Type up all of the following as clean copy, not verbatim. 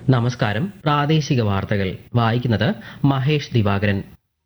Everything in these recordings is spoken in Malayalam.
നമസ്കാരം. പ്രാദേശിക വാർത്തകൾ വായിക്കുന്നത് മഹേഷ് ദിവാകരൻ.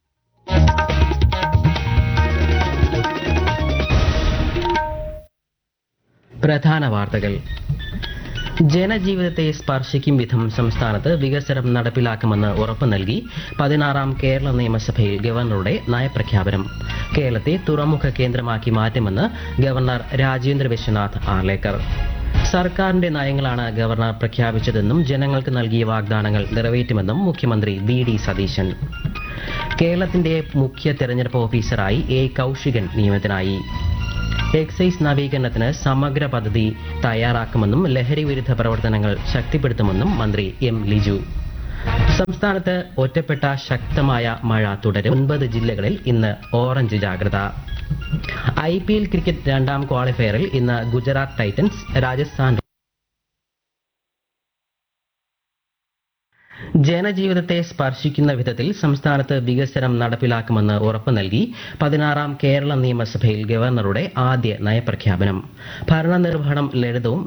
പ്രധാന വാർത്തകൾ. ജനജീവിതത്തെ സ്പർശിക്കും വിധം സംസ്ഥാനത്ത് വികസനം നടപ്പിലാക്കുമെന്ന് ഉറപ്പു നൽകി 16ാം കേരള നിയമസഭയിൽ ഗവർണറുടെ നയപ്രഖ്യാപനം. കേരളത്തെ തുറമുഖ കേന്ദ്രമാക്കി മാറ്റുമെന്ന് ഗവർണർ രാജേന്ദ്ര വിശ്വനാഥ് ആർലേക്കർ. സർക്കാരിന്റെ നയങ്ങളാണ് ഗവർണർ പ്രഖ്യാപിച്ചതെന്നും ജനങ്ങൾക്ക് നൽകിയ വാഗ്ദാനങ്ങൾ നിറവേറ്റുമെന്നും മുഖ്യമന്ത്രി വി.ഡി. സതീശൻ. കേരളത്തിന്റെ മുഖ്യ തെരഞ്ഞെടുപ്പ് ഓഫീസറായി എ. കൌശികൻ നിയമിതനായി. എക്സൈസ് നവീകരണത്തിന് സമഗ്ര പദ്ധതി തയ്യാറാക്കുമെന്നും ലഹരി വിരുദ്ധ പ്രവർത്തനങ്ങൾ ശക്തിപ്പെടുത്തുമെന്നും മന്ത്രി എം. ലിജു. സംസ്ഥാനത്ത് ഒറ്റപ്പെട്ട ശക്തമായ മഴ തുടരും. 9 ജില്ലകളിൽ ഇന്ന് ഓറഞ്ച് ജാഗ്രത. IPL ക്രിക്കറ്റ് രണ്ടാം ക്വാളിഫയറിൽ ഇന്ന് ഗുജറാത്ത് ടൈറ്റൻസ് രാജസ്ഥാൻ. ജനജീവിതത്തെ സ്പർശിക്കുന്ന വിധത്തിൽ സംസ്ഥാനത്ത് വികസനം നടപ്പിലാക്കുമെന്ന് ഉറപ്പു നൽകി 16ാം കേരള നിയമസഭയിൽ ഗവർണറുടെ ആദ്യ നയപ്രഖ്യാപനം. ഭരണനിർവഹണം ലളിതവും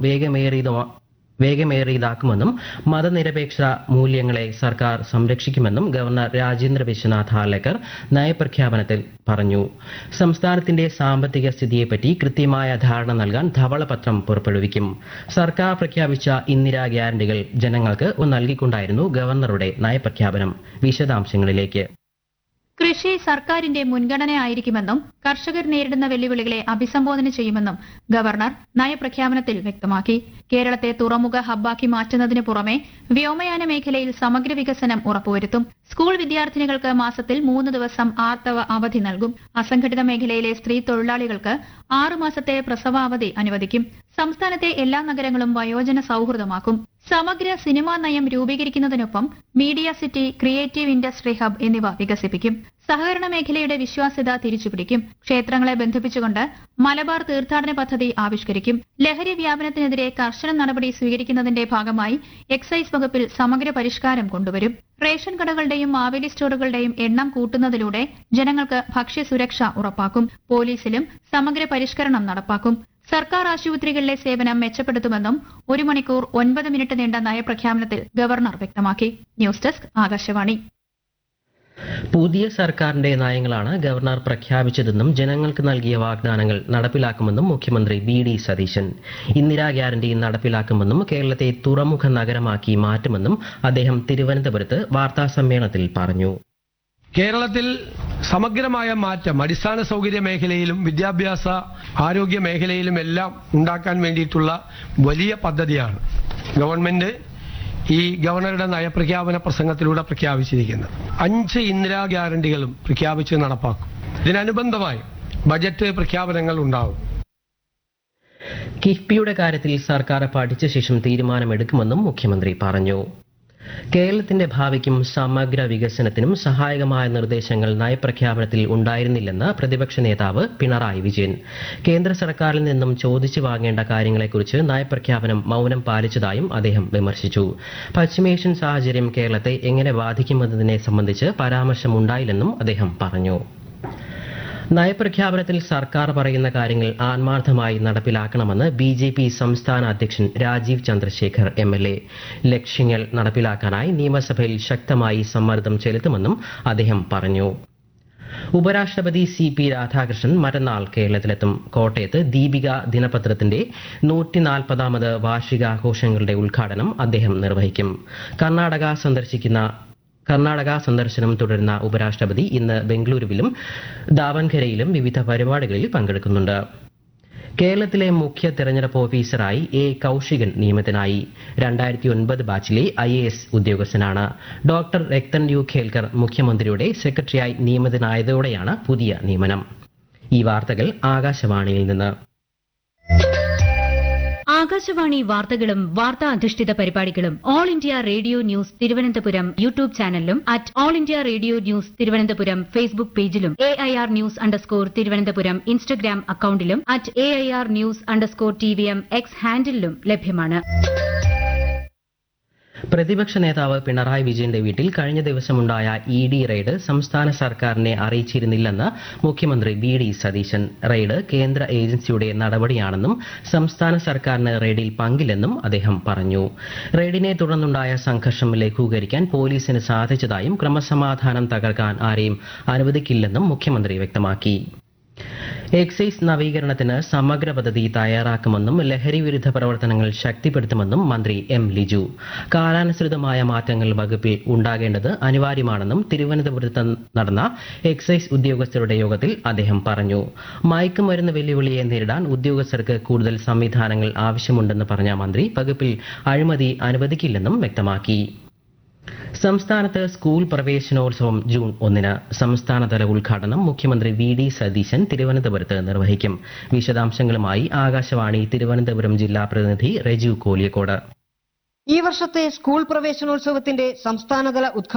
വേഗമേറിയതാക്കുമെന്നും മതനിരപേക്ഷ മൂല്യങ്ങളെ സർക്കാർ സംരക്ഷിക്കുമെന്നും ഗവർണർ രാജേന്ദ്ര വിശ്വനാഥ് ആർലേക്കർ നയപ്രഖ്യാപനത്തിൽ പറഞ്ഞു. സംസ്ഥാനത്തിന്റെ സാമ്പത്തിക സ്ഥിതിയെപ്പറ്റി കൃത്യമായ ധാരണ നൽകാൻ ധവളപത്രം പുറപ്പെടുവിക്കും. സർക്കാർ പ്രഖ്യാപിച്ച ഇന്ദിരാ ഗ്യാരണ്ടികൾ ജനങ്ങൾക്ക് നൽകിക്കൊണ്ടായിരുന്നു ഗവർണറുടെ നയപ്രഖ്യാപനം. വിശദാംശങ്ങളിലേക്ക്. കൃഷി സർക്കാരിന്റെ മുൻഗണനയായിരിക്കുമെന്നും കർഷകർ നേരിടുന്ന വെല്ലുവിളികളെ അഭിസംബോധന ചെയ്യുമെന്നും ഗവർണർ നയപ്രഖ്യാപനത്തിൽ വ്യക്തമാക്കി. കേരളത്തെ തുറമുഖ ഹബ്ബാക്കി മാറ്റുന്നതിന് പുറമെ വ്യോമയാന മേഖലയിൽ സമഗ്ര വികസനം ഉറപ്പുവരുത്തും. സ്കൂൾ വിദ്യാർത്ഥിനികൾക്ക് മാസത്തിൽ 3 ദിവസം ആർത്തവ അവധി നൽകും. അസംഘടിത മേഖലയിലെ സ്ത്രീ തൊഴിലാളികൾക്ക് 6 മാസത്തെ പ്രസവാവധി അനുവദിക്കും. സംസ്ഥാനത്തെ എല്ലാ നഗരങ്ങളും വയോജന സൌഹൃദമാക്കും. സമഗ്ര സിനിമാ നയം രൂപീകരിക്കുന്നതിനൊപ്പം media city, creative industry hub എന്നിവ വികസിപ്പിക്കും. സഹകരണ മേഖലയുടെ വിശ്വാസ്യത തിരിച്ചുപിടിക്കും. ക്ഷേത്രങ്ങളെ ബന്ധിപ്പിച്ചുകൊണ്ട് മലബാർ തീർത്ഥാടന പദ്ധതി ആവിഷ്കരിക്കും. ലഹരി വ്യാപനത്തിനെതിരെ കർശന നടപടി സ്വീകരിക്കുന്നതിന്റെ ഭാഗമായി എക്സൈസ് വകുപ്പിൽ സമഗ്ര പരിഷ്കാരം കൊണ്ടുവരും. റേഷൻ കടകളുടെയും മാവേലി സ്റ്റോറുകളുടെയും എണ്ണം കൂട്ടുന്നതിലൂടെ ജനങ്ങൾക്ക് ഭക്ഷ്യസുരക്ഷ ഉറപ്പാക്കും. പോലീസിലും സമഗ്ര പരിഷ്കരണം നടപ്പാക്കും. സർക്കാർ ആശുപത്രികളിലെ സേവനം മെച്ചപ്പെടുത്തുമെന്നും 1 മണിക്കൂർ 9 മിനിറ്റ് നീണ്ട നയപ്രഖ്യാപനത്തിൽ ഗവർണർ വ്യക്തമാക്കി. News desk Akashvani. പുതിയ സർക്കാരിന്റെ നയങ്ങളാണ് ഗവർണർ പ്രഖ്യാപിച്ചതെന്നും ജനങ്ങൾക്ക് നൽകിയ വാഗ്ദാനങ്ങൾ നടപ്പിലാക്കുമെന്നും മുഖ്യമന്ത്രി വി.ഡി. സതീശൻ. ഇന്ദിരാ ഗ്യാരണ്ടി നടപ്പിലാക്കുമെന്നും കേരളത്തെ തുറമുഖ നഗരമാക്കി മാറ്റുമെന്നും അദ്ദേഹം തിരുവനന്തപുരത്ത് വാർത്താസമ്മേളനത്തിൽ പറഞ്ഞു. കേരളത്തിൽ സമഗ്രമായ മാറ്റം അടിസ്ഥാന സൗകര്യ മേഖലയിലും വിദ്യാഭ്യാസ ആരോഗ്യ മേഖലയിലും എല്ലാം ഉണ്ടാക്കാൻ വേണ്ടിയിട്ടുള്ള വലിയ പദ്ധതിയാണ് ഗവൺമെന്റ് ഈ ഗവർണറുടെ നയപ്രഖ്യാപന പ്രസംഗത്തിലൂടെ പ്രഖ്യാപിച്ചിരിക്കുന്നത്. 5 ഇന്ദിരാ ഗ്യാരണ്ടികളും പ്രഖ്യാപിച്ച് നടപ്പാക്കും. ഇതിനനുബന്ധമായി ബജറ്റ് പ്രഖ്യാപനങ്ങൾ ഉണ്ടാവും. കിഫ്ബിയുടെ കാര്യത്തിൽ സർക്കാർ പഠിച്ച ശേഷം തീരുമാനമെടുക്കുമെന്നും മുഖ്യമന്ത്രി പറഞ്ഞു. കേരളത്തിന്റെ ഭാവിക്കും സമഗ്ര വികസനത്തിനും സഹായകമായ നിർദ്ദേശങ്ങൾ നയപ്രഖ്യാപനത്തിൽ ഉണ്ടായിരുന്നില്ലെന്ന് പ്രതിപക്ഷ നേതാവ് പിണറായി വിജയൻ. കേന്ദ്ര സർക്കാരിൽ നിന്നും ചോദിച്ചു വാങ്ങേണ്ട കാര്യങ്ങളെക്കുറിച്ച് നയപ്രഖ്യാപനം മൌനം പാലിച്ചതായും അദ്ദേഹം വിമർശിച്ചു. പശ്ചിമേഷ്യൻ സാഹചര്യം കേരളത്തെ എങ്ങനെ ബാധിക്കുമെന്നതിനെ സംബന്ധിച്ച് പരാമർശമുണ്ടായില്ലെന്നും അദ്ദേഹം പറഞ്ഞു. നയപ്രഖ്യാപനത്തിൽ സർക്കാർ പറയുന്ന കാര്യങ്ങൾ ആത്മാർത്ഥമായി നടപ്പിലാക്കണമെന്ന് ബി.ജെ.പി. സംസ്ഥാന അധ്യക്ഷൻ രാജീവ് ചന്ദ്രശേഖർ MLA. ലക്ഷ്യങ്ങൾ നടപ്പിലാക്കാനായി നിയമസഭയിൽ ശക്തമായി സമ്മർദ്ദം ചെലുത്തുമെന്നും അദ്ദേഹം പറഞ്ഞു. ഉപരാഷ്ട്രപതി C.P. രാധാകൃഷ്ണൻ മറ്റന്നാൾ കേരളത്തിലെത്തും. കോട്ടയത്ത് ദീപിക ദിനപത്രത്തിന്റെ 140ാമത് വാർഷികാഘോഷങ്ങളുടെ ഉദ്ഘാടനം അദ്ദേഹം നിർവഹിക്കും. കർണാടക സന്ദർശനം തുടരുന്ന ഉപരാഷ്ട്രപതി ഇന്ന് ബംഗളൂരുവിലും ദാവൻഖരയിലും വിവിധ പരിപാടികളിൽ പങ്കെടുക്കുന്നുണ്ട്. കേരളത്തിലെ മുഖ്യ തെരഞ്ഞെടുപ്പ് ഓഫീസറായി എ. കൌശികൻ നിയമിതനായി. 2009 ബാച്ചിലെ IAS ഉദ്യോഗസ്ഥനാണ്. ഡോക്ടർ രക്തൻ യു ഖേൽക്കർ മുഖ്യമന്ത്രിയുടെ സെക്രട്ടറിയായി നിയമിതനായതോടെയാണ് പുതിയ നിയമനം. ഈ വാർത്തകൾ ആകാശവാണിയിൽ നിന്ന്. ആകാശവാണി വാർത്തകളും വാർത്താ അധിഷ്ഠിത പരിപാടികളും all India radio news Thiruvananthapuram YouTube ചാനലിലും @all India radio news Thiruvananthapuram Facebook പേജിലും AIR ന്യൂസ് തിരുവനന്തപുരം ഇൻസ്റ്റഗ്രാം അക്കൌണ്ടിലും @AIR ന്യൂസ് TVM X ഹാൻഡിലും ലഭ്യമാണ്. പ്രതിപക്ഷ നേതാവ് പിണറായി വിജയന്റെ വീട്ടിൽ കഴിഞ്ഞ ദിവസമുണ്ടായ ഇ.ഡി. റെയ്ഡ് സംസ്ഥാന സർക്കാരിനെ അറിയിച്ചിരുന്നില്ലെന്ന് മുഖ്യമന്ത്രി വി.ഡി. സതീശൻ. റെയ്ഡ് കേന്ദ്ര ഏജൻസിയുടെ നടപടിയാണെന്നും സംസ്ഥാന സർക്കാരിന് റെയ്ഡിൽ പങ്കില്ലെന്നും അദ്ദേഹം പറഞ്ഞു. റെയ്ഡിനെ തുടർന്നുണ്ടായ സംഘർഷം ലഘൂകരിക്കാൻ പോലീസിന് സാധിച്ചതായും ക്രമസമാധാനം തകർക്കാൻ ആരെയും അനുവദിക്കില്ലെന്നും മുഖ്യമന്ത്രി വ്യക്തമാക്കി. എക്സൈസ് നവീകരണത്തിന് സമഗ്ര പദ്ധതി തയ്യാറാക്കുമെന്നും ലഹരി വിരുദ്ധ പ്രവർത്തനങ്ങൾ ശക്തിപ്പെടുത്തുമെന്നും മന്ത്രി എം ലിജു. കാലാനുസൃതമായ മാറ്റങ്ങൾ വകുപ്പിൽ ഉണ്ടാകേണ്ടത് അനിവാര്യമാണെന്നും തിരുവനന്തപുരത്ത് നടന്ന എക്സൈസ് ഉദ്യോഗസ്ഥരുടെ യോഗത്തിൽ അദ്ദേഹം പറഞ്ഞു. മയക്കുമരുന്ന് വെല്ലുവിളിയെ നേരിടാൻ ഉദ്യോഗസ്ഥർക്ക് കൂടുതൽ സംവിധാനങ്ങൾ ആവശ്യമുണ്ടെന്ന് പറഞ്ഞ മന്ത്രി വകുപ്പിൽ അഴിമതി അനുവദിക്കില്ലെന്നും വ്യക്തമാക്കി. സംസ്ഥാനത്ത് സ്കൂൾ പ്രവേശനോത്സവം ജൂൺ 1-ന്. സംസ്ഥാനതല ഉദ്ഘാടനം മുഖ്യമന്ത്രി വി.ഡി. സതീശൻ തിരുവനന്തപുരത്ത് നിർവഹിക്കും. വിശദാംശങ്ങളുമായി ആകാശവാണി തിരുവനന്തപുരം ജില്ലാ പ്രതിനിധി റെജു കോലിയക്കോട്. ഈ വർഷത്തെ സ്കൂൾ പ്രവേശനോത്സവത്തിന്റെ സംസ്ഥാനതല ഉദ്ഘാടനം